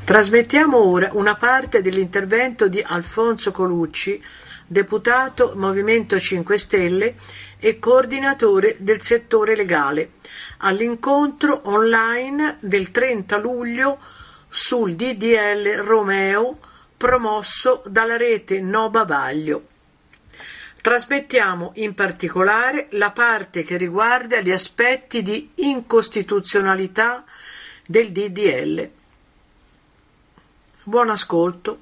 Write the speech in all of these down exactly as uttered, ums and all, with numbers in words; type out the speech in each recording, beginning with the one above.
Trasmettiamo ora una parte dell'intervento di Alfonso Colucci, deputato Movimento cinque Stelle e coordinatore del settore legale, all'incontro online del trenta luglio sul D D L Romeo promosso dalla rete No Bavaglio. Trasmettiamo in particolare la parte che riguarda gli aspetti di incostituzionalità del D D L. Buon ascolto.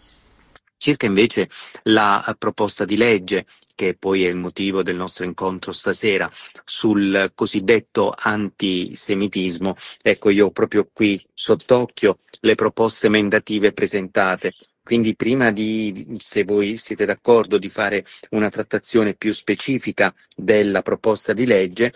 Circa invece la proposta di legge, che poi è il motivo del nostro incontro stasera, sul cosiddetto antisemitismo, ecco, io ho proprio qui sott'occhio le proposte emendative presentate. Quindi prima di, se voi siete d'accordo, di fare una trattazione più specifica della proposta di legge,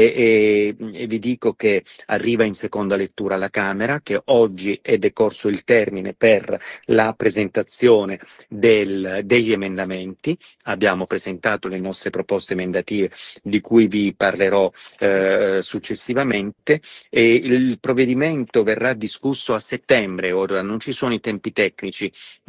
e, e, e vi dico che arriva in seconda lettura alla Camera, che oggi è decorso il termine per la presentazione del, degli emendamenti. Abbiamo presentato le nostre proposte emendative di cui vi parlerò eh, successivamente, e il provvedimento verrà discusso a settembre. Ora non ci sono i tempi tecnici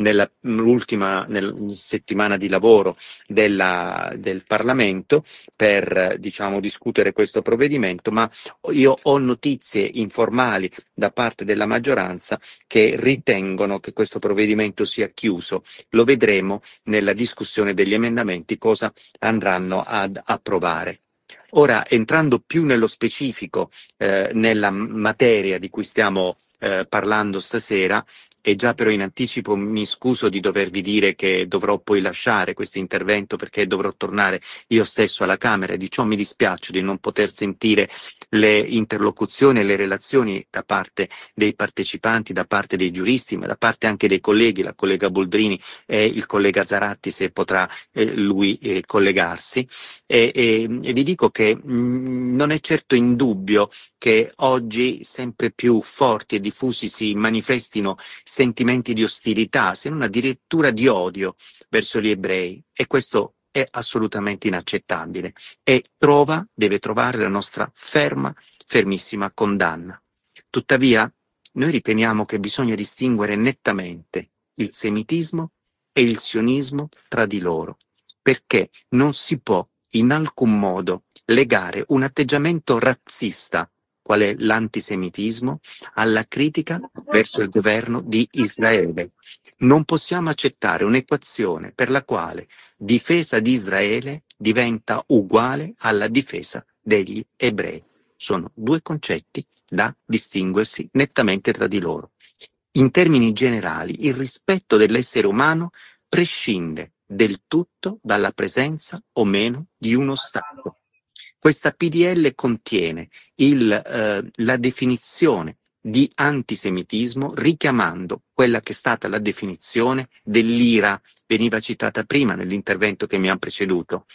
nell'ultima nella settimana di lavoro della, del Parlamento per diciamo discutere questo provvedimento, ma io ho notizie informali da parte della maggioranza che ritengono che questo provvedimento sia chiuso. Lo vedremo nella discussione degli emendamenti cosa andranno ad approvare. Ora, entrando più nello specifico eh, nella materia di cui stiamo eh, parlando stasera, e già però in anticipo mi scuso di dovervi dire che dovrò poi lasciare questo intervento perché dovrò tornare io stesso alla Camera, e di ciò mi dispiace di non poter sentire le interlocuzioni e le relazioni da parte dei partecipanti, da parte dei giuristi, ma da parte anche dei colleghi, la collega Boldrini e il collega Zaratti, se potrà eh, lui eh, collegarsi. E, e, e vi dico che mh, non è certo in dubbio che oggi sempre più forti e diffusi si manifestino sentimenti di ostilità, se non addirittura di odio verso gli ebrei, e questo è assolutamente inaccettabile e trova, deve trovare la nostra ferma, fermissima condanna. Tuttavia, noi riteniamo che bisogna distinguere nettamente il semitismo e il sionismo tra di loro, perché non si può in alcun modo legare un atteggiamento razzista, qual è l'antisemitismo, alla critica verso il governo di Israele. Non possiamo accettare un'equazione per la quale difesa di Israele diventa uguale alla difesa degli ebrei. Sono due concetti da distinguersi nettamente tra di loro. In termini generali, il rispetto dell'essere umano prescinde del tutto dalla presenza o meno di uno Stato. Questa P D L contiene il, eh, la definizione di antisemitismo richiamando quella che è stata la definizione dell'I R A, veniva citata prima nell'intervento che mi ha preceduto.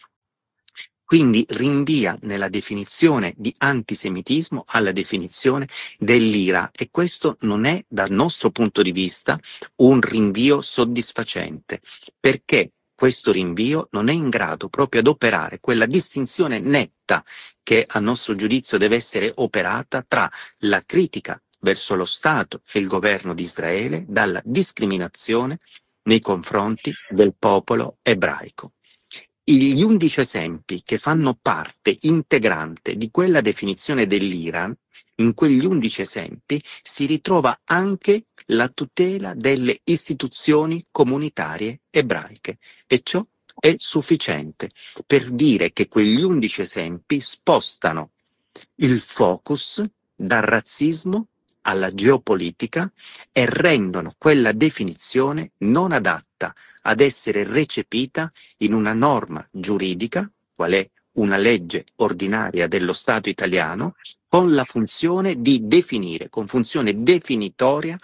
Quindi rinvia nella definizione di antisemitismo alla definizione dell'I R A, e questo non è dal nostro punto di vista un rinvio soddisfacente, perché questo rinvio non è in grado proprio ad operare quella distinzione netta che a nostro giudizio deve essere operata tra la critica verso lo Stato e il governo di Israele dalla discriminazione nei confronti del popolo ebraico. Gli undici esempi che fanno parte integrante di quella definizione dell'I R A, in quegli undici esempi si ritrova anche la tutela delle istituzioni comunitarie ebraiche, e ciò è sufficiente per dire che quegli undici esempi spostano il focus dal razzismo alla geopolitica e rendono quella definizione non adatta ad essere recepita in una norma giuridica, qual è una legge ordinaria dello Stato italiano, con la funzione di definire, con funzione definitoria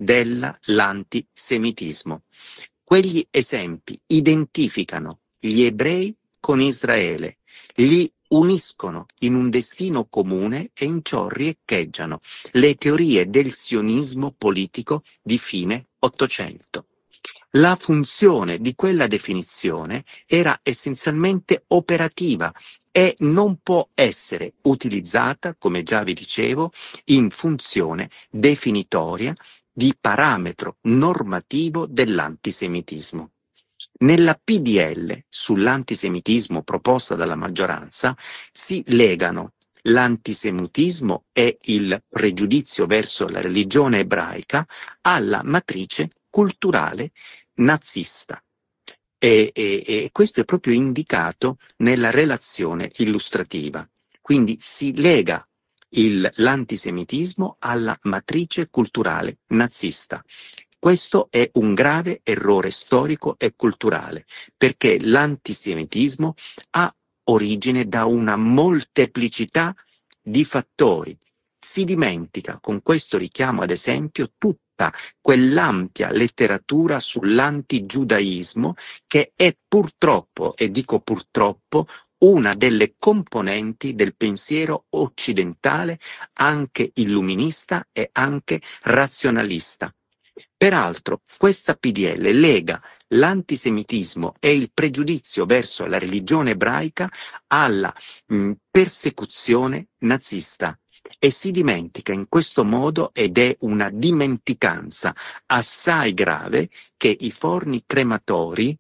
dell'antisemitismo. Quegli esempi identificano gli ebrei con Israele, li uniscono in un destino comune e in ciò riecheggiano le teorie del sionismo politico di fine Ottocento. La funzione di quella definizione era essenzialmente operativa e non può essere utilizzata, come già vi dicevo, in funzione definitoria di parametro normativo dell'antisemitismo. Nella P D L sull'antisemitismo proposta dalla maggioranza si legano l'antisemitismo e il pregiudizio verso la religione ebraica alla matrice culturale nazista. E, e, e questo è proprio indicato nella relazione illustrativa. Quindi si lega il, l'antisemitismo alla matrice culturale nazista. Questo è un grave errore storico e culturale, perché l'antisemitismo ha origine da una molteplicità di fattori. Si dimentica con questo richiamo, ad esempio, tutta quell'ampia letteratura sull'antigiudaismo che è purtroppo, e dico purtroppo, una delle componenti del pensiero occidentale, anche illuminista e anche razionalista. Peraltro, questa P D L lega l'antisemitismo e il pregiudizio verso la religione ebraica alla mh, persecuzione nazista e si dimentica in questo modo, ed è una dimenticanza assai grave, che i forni crematori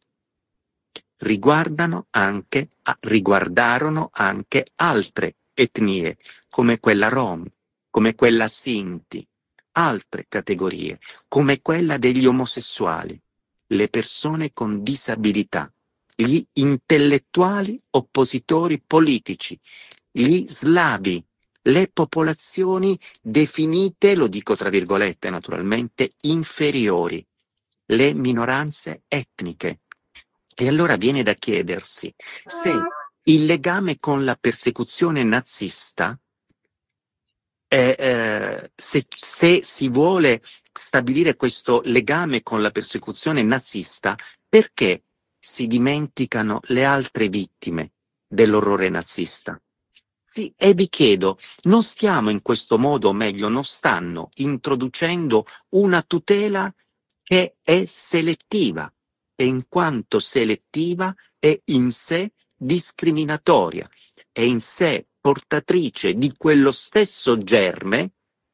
riguardano anche, riguardarono anche altre etnie, come quella Rom, come quella Sinti, altre categorie, come quella degli omosessuali, le persone con disabilità, gli intellettuali oppositori politici, gli slavi, le popolazioni definite, lo dico tra virgolette naturalmente, inferiori, le minoranze etniche. E allora viene da chiedersi se il legame con la persecuzione nazista, eh, eh, se, se si vuole stabilire questo legame con la persecuzione nazista, perché si dimenticano le altre vittime dell'orrore nazista? Sì. E vi chiedo, non stiamo in questo modo, o meglio, non stanno introducendo una tutela che è selettiva, e in quanto selettiva è in sé discriminatoria, è in sé portatrice di quello stesso germe,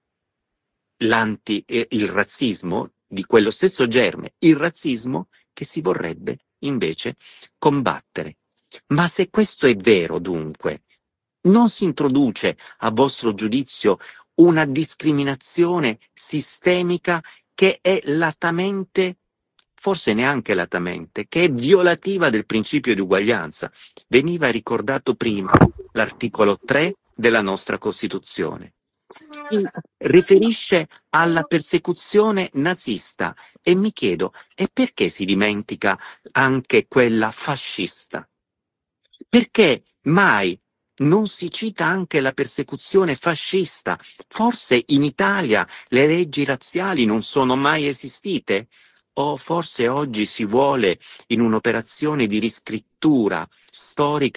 l'anti, eh, il razzismo, di quello stesso germe, il razzismo che si vorrebbe invece combattere. Ma se questo è vero, dunque, non si introduce, a vostro giudizio, una discriminazione sistemica che è latamente, forse neanche latamente, che è violativa del principio di uguaglianza? Veniva ricordato prima l'articolo tre della nostra Costituzione. Si riferisce alla persecuzione nazista e mi chiedo, e perché si dimentica anche quella fascista? Perché mai non si cita anche la persecuzione fascista? Forse in Italia le leggi razziali non sono mai esistite? O forse oggi si vuole, in un'operazione di riscrittura storica,